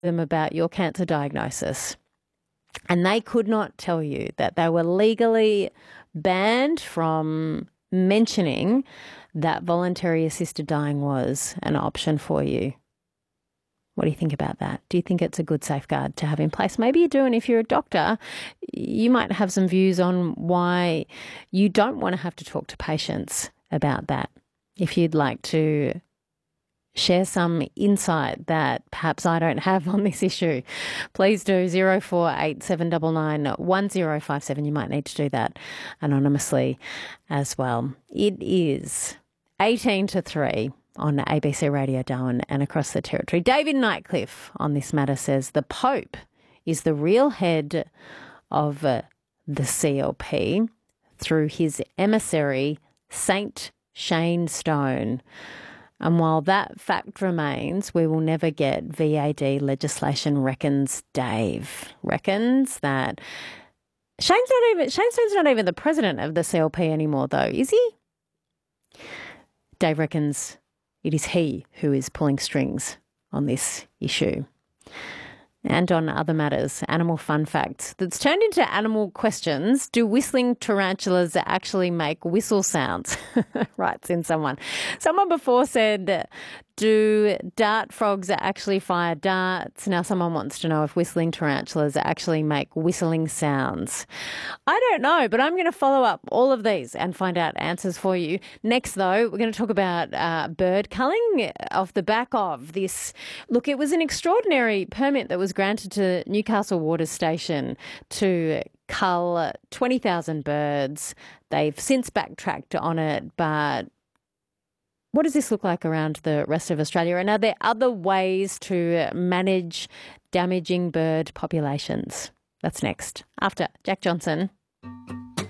them about your cancer diagnosis. And they could not tell you that they were legally banned from mentioning that voluntary assisted dying was an option for you. What do you think about that? Do you think it's a good safeguard to have in place? Maybe you do, and if you're a doctor, you might have some views on why you don't want to have to talk to patients about that. If you'd like to share some insight that perhaps I don't have on this issue, please do 0487991057. You might need to do that anonymously as well. It is 18 to 3 on ABC Radio Darwin and across the Territory. David Nightcliffe on this matter says the Pope is the real head of the CLP through his emissary, Saint Shane Stone. And while that fact remains, we will never get VAD legislation, reckons Dave. Reckons that Shane Stone's not even the president of the CLP anymore, though, is he? Dave reckons it is he who is pulling strings on this issue. And on other matters, animal fun facts that's turned into animal questions. Do whistling tarantulas actually make whistle sounds? Writes in someone. Someone before said, do dart frogs actually fire darts? Now someone wants to know if whistling tarantulas actually make whistling sounds. I don't know, but I'm going to follow up all of these and find out answers for you. Next, though, we're going to talk about bird culling off the back of this. Look, it was an extraordinary permit that was granted to Newcastle Water Station to cull 20,000 birds. They've since backtracked on it, but what does this look like around the rest of Australia? And are there other ways to manage damaging bird populations? That's next, after Jack Johnson.